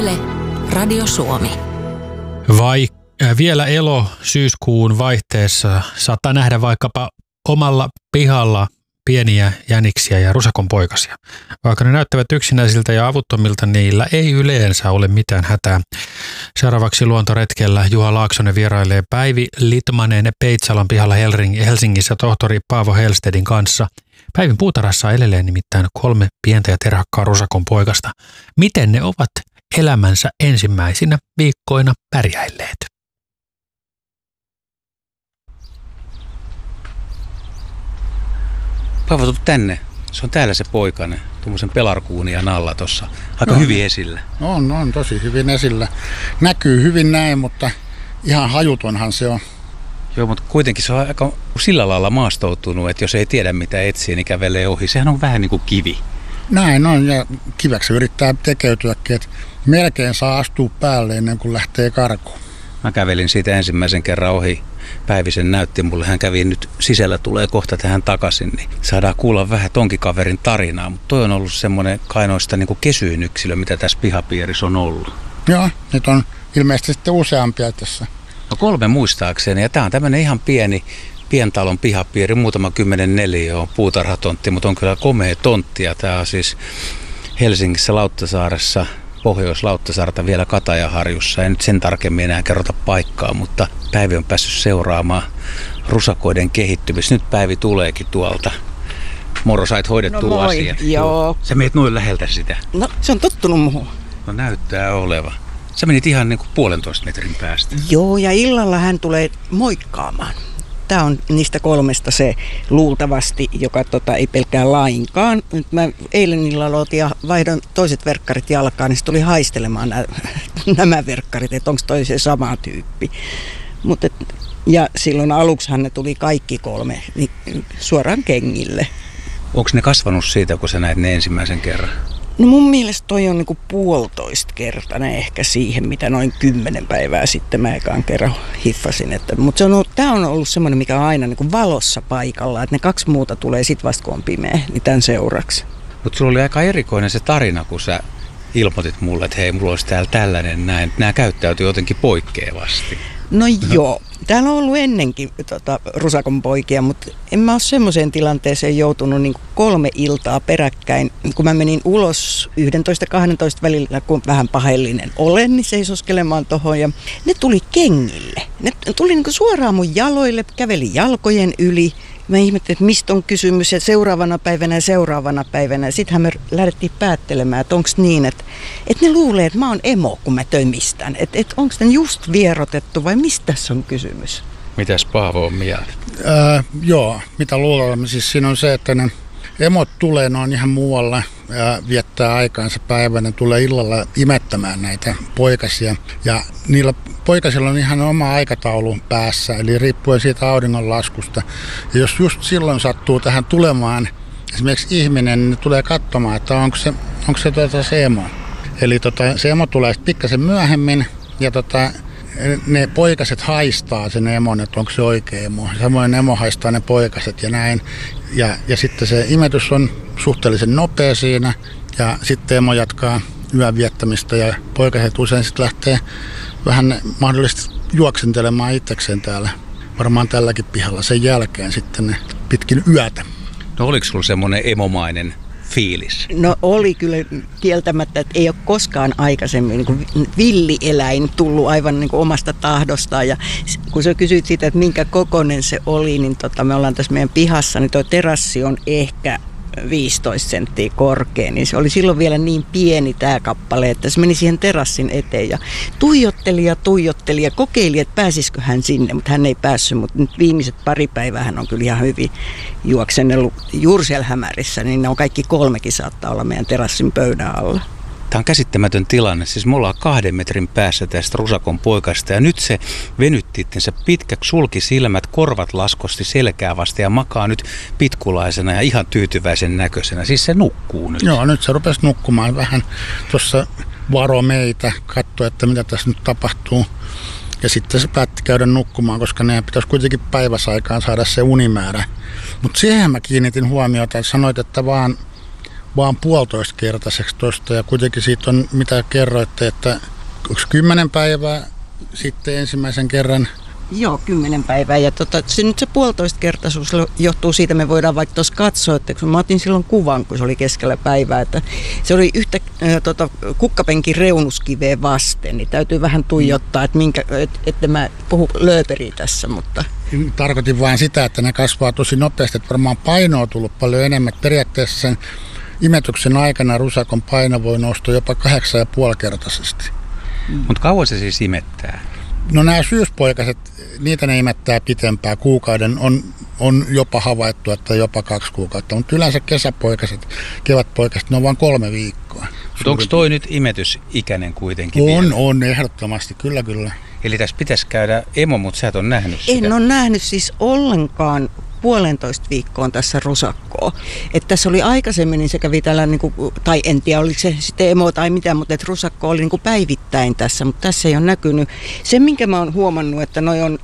Yle, Radio Suomi. Vielä elo syyskuun vaihteessa saattaa nähdä vaikkapa omalla pihalla pieniä jäniksiä ja rusakonpoikasia. Vaikka ne näyttävät yksinäisiltä ja avuttomilta, niillä ei yleensä ole mitään hätää. Seuraavaksi luontoretkellä Juha Laaksonen vierailee Päivi Litmanen Peitsalon pihalla Helsingissä tohtori Paavo Hellstedin kanssa. Päivin puutarhassa elelee nimittäin 3 pientä ja terhakkaa rusakonpoikasta. Miten ne ovat elämänsä ensimmäisinä viikkoina pärjäilleet? Paavo, tuu tänne. Se on täällä se poikainen, tuommoisen pelarkuunian alla tuossa. Aika hyvin esillä. On tosi hyvin esillä. Näkyy hyvin näin, mutta ihan hajutonhan se on. Joo, mutta kuitenkin se on aika sillä lailla maastoutunut, että jos ei tiedä mitä etsii, niin kävelee ohi. Sehän on vähän niin kuin kivi. Näin on, ja kiväksi yrittää tekeytyäkin, että melkein saa astua päälle ennen kuin lähtee karkuun. Mä kävelin siitä ensimmäisen kerran ohi. Päivisen näytti mulle, hän kävi nyt sisällä, tulee kohta tähän takaisin, niin saadaan kuulla vähän tonkikaverin tarinaa, mutta toi on ollut semmoinen kainoista niin kuin kesyin yksilö, mitä tässä pihapiirissä on ollut. Joo, nyt on ilmeisesti sitten useampia tässä. No 3 muistaakseni, ja tää on tämmöinen ihan pientalon pihapiiri, muutama 10 neliö on puutarhatontti, mutta on kyllä komea tontti, ja tää on siis Helsingissä Lauttasaaressa, Pohjois-Lauttasaarta vielä Katajaharjussa. Ei nyt sen tarkemmin enää kerrota paikkaa, mutta Päivi on päässyt seuraamaan rusakoiden kehittymistä. Nyt Päivi tuleekin tuolta. Moro, sait hoidettua asiat. Joo. Sä meet noin läheltä sitä. No, se on tottunut muuhun. No näyttää oleva. Sä menit ihan niin kuin 1,5 metrin päästä. Joo, ja illalla hän tulee moikkaamaan. Tämä on niistä 3 se luultavasti, joka ei pelkää lainkaan. Nyt mä eilen illalla otin ja vaihdon toiset verkkarit jalkaan, niin se tuli haistelemaan nämä verkkarit, että onko toi se sama tyyppi. Ja silloin aluksihan ne tuli kaikki 3 niin suoraan kengille. Onko ne kasvanut siitä, kun sä näit ne ensimmäisen kerran? No mun mielestä toi on niinku 1,5-kertainen ehkä siihen, mitä noin 10 päivää sitten mä ekaan kerran hiffasin. Mutta tää on ollut semmoinen, mikä on aina niinku valossa paikalla, että ne 2 muuta tulee sit vasta kun on pimeä, niin tämän seuraksi. Mutta sulla oli aika erikoinen se tarina, kun sä ilmoitit mulle, että hei, mulla olisi täällä tällainen näin. Nämä käyttäytyy jotenkin poikkeavasti. No joo, täällä on ollut ennenkin rusakonpoikia, mutta en mä ole semmoiseen tilanteeseen joutunut niin 3 iltaa peräkkäin. Kun mä menin ulos 11-12 välillä, kun vähän pahellinen olen, niin seisoskelemaan tohon ja ne tuli kengille. Ne tuli niin suoraan mun jaloille, käveli jalkojen yli. Mä ihmettelin, että mistä on kysymys ja seuraavana päivänä. Sittenhän me lähdettiin päättelemään, että onko niin, että ne luulee, että mä oon emo, kun mä tömistän. Että onko ne just vierotettu vai mistä tässä on kysymys? Mitäs Paavo on mieltä? Joo, mitä luulen. Siis siinä on se, että ne emot tulee noin ihan muualla ja viettää aikaansa päivänä, tulee illalla imettämään näitä poikasia. Ja niillä poikasilla on ihan oma aikataulu päässä, eli riippuen siitä auringonlaskusta. Ja jos just silloin sattuu tähän tulemaan esimerkiksi ihminen, niin ne tulee katsomaan, että onko se emo. Eli se emo tulee pikkasen myöhemmin ja ne poikaset haistaa sen emon, että onko se oikea emo. Samoin emo haistaa ne poikaset ja näin. Ja sitten se imetys on suhteellisen nopea siinä ja sitten emo jatkaa yön viettämistä ja poikaset usein sitten lähtee vähän mahdollisesti juoksentelemaan itsekseen täällä. Varmaan tälläkin pihalla sen jälkeen sitten ne pitkin yötä. No oliko sulla semmoinen emomainen fiilis? No oli kyllä kieltämättä, että ei ole koskaan aikaisemmin niin kuin villieläin tullut aivan niin kuin omasta tahdostaan. Ja kun sä kysyit siitä, että minkä kokoinen se oli, niin me ollaan tässä meidän pihassa, niin tuo terassi on ehkä 15 senttiä korkea, niin se oli silloin vielä niin pieni tämä kappale, että se meni siihen terassin eteen ja tuijotteli ja kokeili, että pääsisikö hän sinne, mutta hän ei päässyt, mutta nyt viimeiset 2 päivää hän on kyllä ihan hyvin juoksennellut juuri siellä hämärissä, niin ne on kaikki 3 saattaa olla meidän terassin pöydän alla. Tämä on käsittämätön tilanne. Siis me ollaan 2 metrin päässä tästä rusakon poikasta ja nyt se venytti itsensä pitkäksi, sulki silmät, korvat laskosti selkää vasta ja makaa nyt pitkulaisena ja ihan tyytyväisen näköisenä. Siis se nukkuu nyt. Joo, nyt se rupesi nukkumaan vähän. Tuossa varo meitä, katsoi, että mitä tässä nyt tapahtuu. Ja sitten se päätti käydä nukkumaan, koska ne pitäisi kuitenkin päiväsaikaan saada se unimäärä. Mutta siihen mä kiinnitin huomiota, että sanoit, että vaan vaan 1,5-kertaiseksi tuosta. Ja kuitenkin siitä on, mitä kerroitte, että onko 10 päivää sitten ensimmäisen kerran? Joo, 10 päivää. Ja se 1,5-kertaisuus johtuu siitä, me voidaan vaikka tuossa katsoa, että kun mä otin silloin kuvan, kun se oli keskellä päivää, että se oli yhtä kukkapenkin reunuskiveen vasten, niin täytyy vähän tuijottaa, että mä puhu lööperiä tässä, mutta... Tarkoitin vain sitä, että ne kasvaa tosi nopeasti, että varmaan paino on tullut paljon enemmän. Periaatteessa sen imetyksen aikana rusakon paino voi nousta jopa 8,5-kertaisesti. Mutta kauan se siis imettää? No nämä syyspoikaset, niitä ne imettää pitempään. Kuukauden on jopa havaittu, että jopa 2 kuukautta. Mutta yleensä kesäpoikaset, kevätpoikaset, ne on vain 3 viikkoa. Mutta onko toi nyt imetysikäinen kuitenkin On ehdottomasti, kyllä. Eli tässä pitäisi käydä emo, mutta sä et ole nähnyt sitä. En ole nähnyt siis ollenkaan 1,5 viikkoon tässä rusakkoa. Että tässä oli aikaisemmin, niin se kävi täällä, tai en tiedä oliko se sitten emo tai mitä, mutta että rusakko oli päivittäin tässä, mutta tässä ei ole näkynyt. Se, minkä mä oon huomannut, että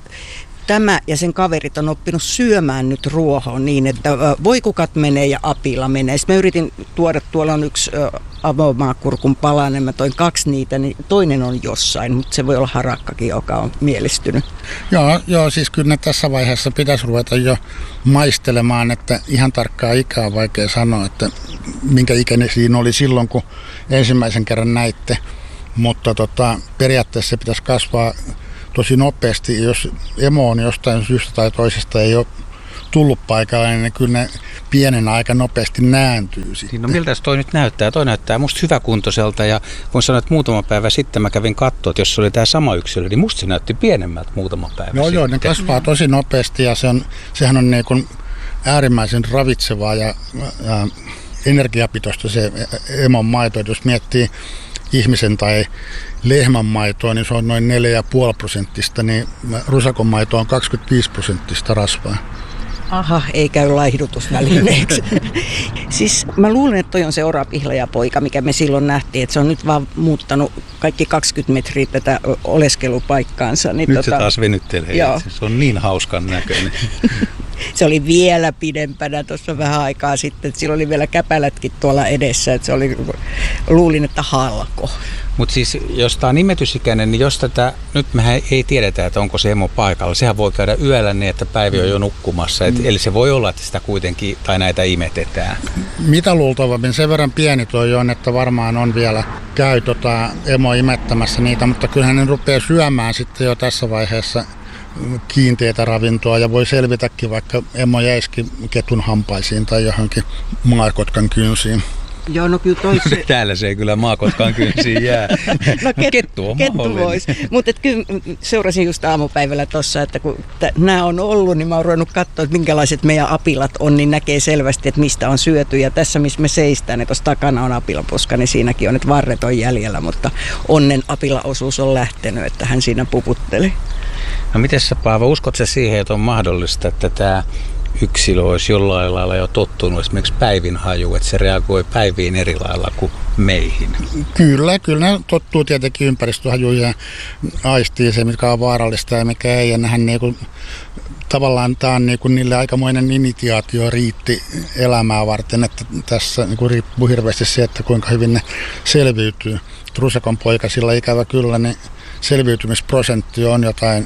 tämä ja sen kaverit on oppinut syömään nyt ruohoa niin, että voikukat menee ja apila menee. Sitten mä yritin tuoda, tuolla on yksi avomaakurkun palanen, mä toin 2 niitä, niin toinen on jossain, mutta se voi olla harakkakin, joka on mielistynyt. Joo, siis kyllä tässä vaiheessa pitäisi ruveta jo maistelemaan, että ihan tarkkaa ikää on vaikea sanoa, että minkä ikäinen siinä oli silloin, kun ensimmäisen kerran näitte, mutta periaatteessa se pitäisi kasvaa tosi nopeasti. Jos emo on jostain syystä tai toisesta ei ole tullut paikalle, niin kyllä ne pienen aika nopeasti nääntyy sitten. No miltä toi nyt näyttää? Toi näyttää musta hyväkuntoiselta ja voin sanoa, että muutama päivä sitten mä kävin katsoa, että jos se oli tämä sama yksilö, niin musta se näytti pienemmältä muutama päivä sitten. Joo, ne kasvaa tosi nopeasti ja sehän on niin kuin äärimmäisen ravitsevaa ja energiapitoista se emon maito. Jos miettii ihmisen tai lehmän maitoa, niin se on noin 4,5%, niin rusakon maito on 25% rasvaa. Aha, ei käy laihdutusvälineeksi. Siis mä luulen, että toi on se orapihlajapoika, mikä me silloin nähtiin, että se on nyt vaan muuttanut kaikki 20 metriä tätä oleskelupaikkaansa. Niin nyt se taas venyttelee. Se on niin hauskan näköinen. Se oli vielä pidempänä tuossa vähän aikaa sitten, että sillä oli vielä käpälätkin tuolla edessä, että luulin, että halko. Mutta siis jos tämä on imetysikäinen, niin jos tätä, nyt mehän ei tiedetä, että onko se emo paikalla. Sehän voi käydä yöllä niin, että päivi on jo nukkumassa. Eli se voi olla, että sitä kuitenkin, tai näitä imetetään. Mitä luultavammin, sen verran pieni toi on, että varmaan on vielä käy emo imettämässä niitä, mutta kyllähän ne rupeaa syömään sitten jo tässä vaiheessa kiinteitä ravintoa ja voi selvitäkin, vaikka emo jäisikin ketun hampaisiin tai johonkin maakotkan kynsiin. Joo, no kyllä Täällä se ei kyllä maakotkaan kynsiin jää. No kettu on mahdollinen. Mutta kyllä seurasin just aamupäivällä tuossa, että kun nämä on ollut, niin mä oon ruvennut katsoa, että minkälaiset meidän apilat on, niin näkee selvästi, että mistä on syöty. Ja tässä, missä me seistään, että tuossa takana on apilaposka, niin siinäkin on, että varret on jäljellä, mutta onnen apilaosuus on lähtenyt, että hän siinä puputteli. No miten sä, Paavo, uskot sä siihen, että on mahdollista, että tämä yksilö olisi jollain lailla jo tottunut esimerkiksi päivin hajuun, että se reagoi päiviin eri lailla kuin meihin? Kyllä ne tottuu tietenkin ympäristöhajuun ja aistii se, mikä on vaarallista ja mikä ei. Ja nehän tavallaan tämä on niille aikamoinen initiaatio riitti elämää varten, että tässä riippuu hirveästi se, että kuinka hyvin ne selviytyy. Rusakon poikasilla ikävä kyllä, niin selviytymisprosentti on jotain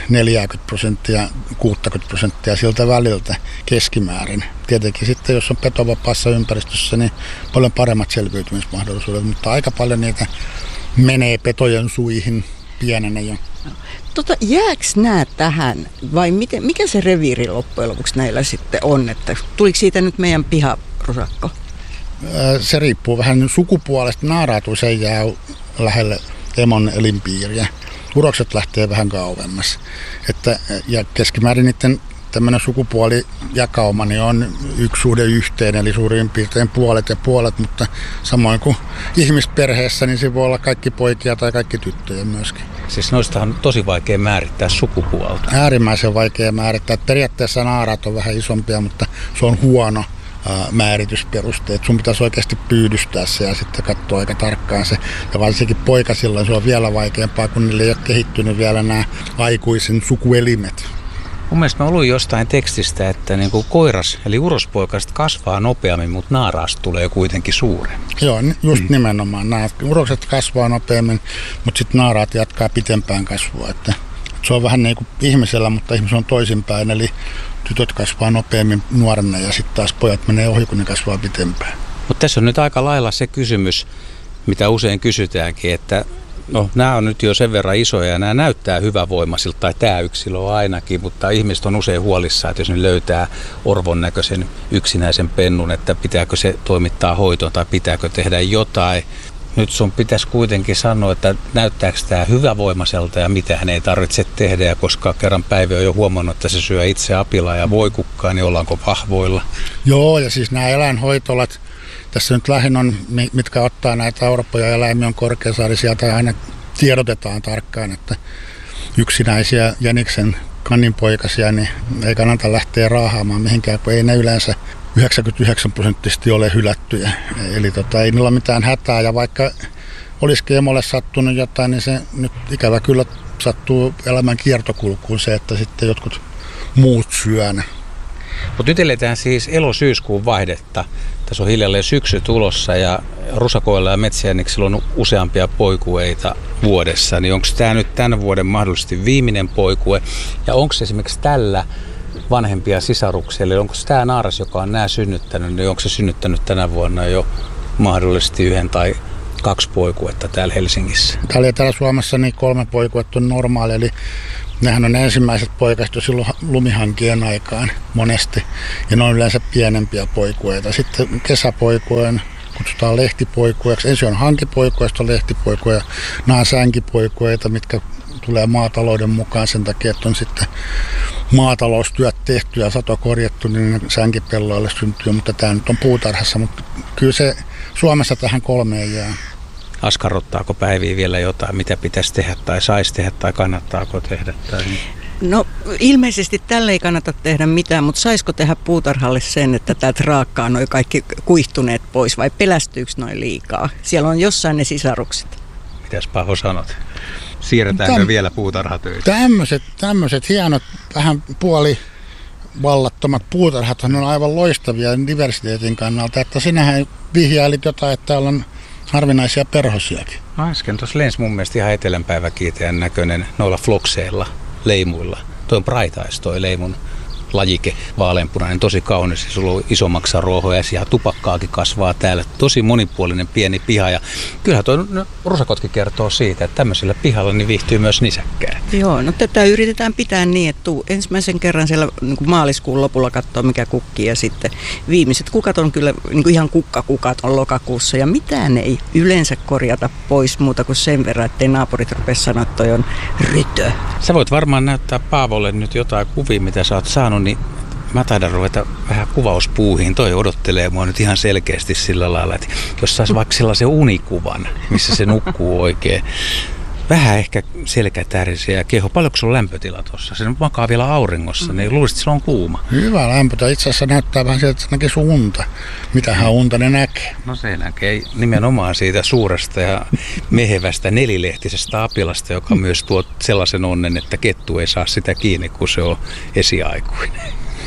40%, 60% siltä väliltä keskimäärin. Tietenkin sitten, jos on petovapaassa ympäristössä, niin paljon paremmat selviytymismahdollisuudet, mutta aika paljon niitä menee petojen suihin pienenä jo. Jääkö nämä tähän vai mikä se reviiri loppujen lopuksi näillä sitten on? Että tuliko siitä nyt meidän piharusakko? Se riippuu vähän sukupuolesta. Naaraatu se jää lähelle emon elinpiiriä. Urokset lähtee vähän kauemmas. Ja keskimäärin niiden tämmöinen sukupuolijakauma niin on 1:1, eli suurin piirtein puolet ja puolet, mutta samoin kuin ihmisperheessä, niin se voi olla kaikki poikia tai kaikki tyttöjä myöskin. Siis noistahan on tosi vaikea määrittää sukupuolta. Äärimmäisen vaikea määrittää. Periaatteessa naaraat on vähän isompia, mutta se on huono määritysperuste. Sun pitäisi oikeasti pyydystää se ja sitten katsoa aika tarkkaan se. Ja varsinkin poikasilla se on vielä vaikeampaa, kun niille ei ole kehittynyt vielä nämä aikuisen sukuelimet. Mun mielestä mä luin jostain tekstistä, että niin kuin koiras, eli urospoikaset kasvaa nopeammin, mutta naaraasta tulee kuitenkin suuremmin. Joo, just nimenomaan. Urokset kasvaa nopeammin, mutta sitten naaraat jatkaa pitempään kasvua. Että se on vähän niin kuin ihmisellä, mutta ihminen on toisinpäin. Eli tytöt kasvaa nopeammin nuorena ja sitten taas pojat menee ohi, kun ne kasvaa pitempään. Mutta tässä on nyt aika lailla se kysymys, mitä usein kysytäänkin, että no, nämä on nyt jo sen verran isoja ja nämä näyttää hyvävoimaisilta, tai tämä yksilö on ainakin, mutta ihmiset on usein huolissaan, että jos ne löytää orvon näköisen yksinäisen pennun, että pitääkö se toimittaa hoitoon tai pitääkö tehdä jotain. Nyt sun pitäisi kuitenkin sanoa, että näyttääkö tämä hyvävoimaiselta ja mitä hän ei tarvitse tehdä, ja koska kerran Päivi on jo huomannut, että se syö itse apilaa ja voikukkaa, niin ollaanko vahvoilla? Joo, ja siis nämä eläinhoitolat, tässä nyt lähinnä on, mitkä ottaa näitä orpoja ja eläimiä on Korkeasaarisia, tai aina tiedotetaan tarkkaan, että yksinäisiä jäniksen kanninpoikasia, niin ei kannata lähteä raahaamaan mihinkään, kun ei ne yleensä 99% ole hylättyjä. Eli ei niillä ole mitään hätää, ja vaikka olisikin emolle sattunut jotain, niin se nyt ikävä kyllä sattuu elämän kiertokulkuun se, että sitten jotkut muut syö ne. Mutta nyt eletään siis elo-syyskuun vaihdetta. Tässä on hiljalleen syksy tulossa ja rusakoilla ja metsäjäniksillä on useampia poikueita vuodessa. Niin onko tämä nyt tämän vuoden mahdollisesti viimeinen poikue? Ja onko esimerkiksi tällä vanhempia sisaruksia? Eli onko tämä naaras, joka on nämä synnyttänyt, niin onko se synnyttänyt tänä vuonna jo mahdollisesti 1 tai 2 poikuetta täällä Helsingissä? Täällä Suomessa niin 3 poikuetta on normaali, eli nehän on ensimmäiset poikaset jo silloin lumihankien aikaan monesti, ja ne on yleensä pienempiä poikueita. Sitten kesäpoikueen kutsutaan lehtipoikueeksi. Ensin on hankipoikuja, sitten on lehtipoikuja. Nämä on sänkipoikueita, mitkä tulee maatalouden mukaan sen takia, että on sitten maataloustyöt tehty ja sato korjattu, niin sänkipelloille syntyy, mutta tämä nyt on puutarhassa, mutta kyllä se Suomessa tähän 3 jää. Askarruttaako Päiviä vielä jotain, mitä pitäisi tehdä tai saisi tehdä tai kannattaako tehdä? Tai... No ilmeisesti tälle ei kannata tehdä mitään, mutta saisiko tehdä puutarhalle sen, että täältä raakkaa noi kaikki kuihtuneet pois vai pelästyykö noin liikaa? Siellä on jossain ne sisarukset. Mitäs Paho sanot? Siirretäänkö vielä puutarhatöitä? Tämmöiset hienot, vähän puolivallattomat puutarhathan on aivan loistavia diversiteetin kannalta, että sinähän vihjailit jotain, että täällä on harvinaisia perhosiakin. Äsken tuossa lensi mun mielestä ihan etelänpäiväkiiteän näköinen noilla flokseilla, leimuilla. Toi on Braitais toi leimun lajike, vaaleanpunainen, tosi kaunis. Sulla on isommaksa ruohoja ja siellä tupakkaakin kasvaa täällä. Tosi monipuolinen pieni piha. Ja kyllähän tuo rusakotki kertoo siitä, että tämmöisellä pihalla niin viihtyy myös nisäkkää. Joo, no tätä yritetään pitää niin, että tuu ensimmäisen kerran siellä niin kuin maaliskuun lopulla katsoa mikä kukkii ja sitten viimeiset kukat on kyllä niin kuin ihan kukkakukat on lokakuussa ja mitään ei yleensä korjata pois muuta kuin sen verran, ettei naapurit rupea sanoa, että toi on rytö. Sä voit varmaan näyttää Paavolle nyt jotain kuvia, mitä sä oot saanut, niin mä taidan ruveta vähän kuvauspuuhiin. Toi odottelee mua nyt ihan selkeästi sillä lailla, että jos saisi vaikka sellaisen unikuvan, missä se nukkuu oikein. Vähän ehkä selkätärisiä ja keho. Paljonko sulla on lämpötila tuossa? Se makaa vielä auringossa, niin luulisit, että se on kuuma. Hyvä lämpötila. Itse asiassa näyttää vähän sieltä, että se näkee sun unta. Mitähän unta ne näkee? No se näkee nimenomaan siitä suuresta ja mehevästä nelilehtisestä apilasta, joka myös tuo sellaisen onnen, että kettu ei saa sitä kiinni, kun se on esiaikuinen.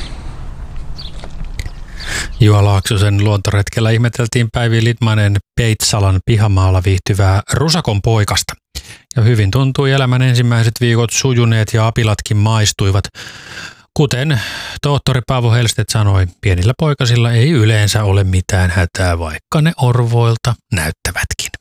Juha Laaksosen luontoretkellä ihmeteltiin Päivi Litmanen Peitsalan pihamaalla viihtyvää rusakon poikasta. Ja hyvin tuntui elämän ensimmäiset viikot sujuneet ja apilatkin maistuivat. Kuten tohtori Paavo Hellstedt sanoi, pienillä poikasilla ei yleensä ole mitään hätää, vaikka ne orvoilta näyttävätkin.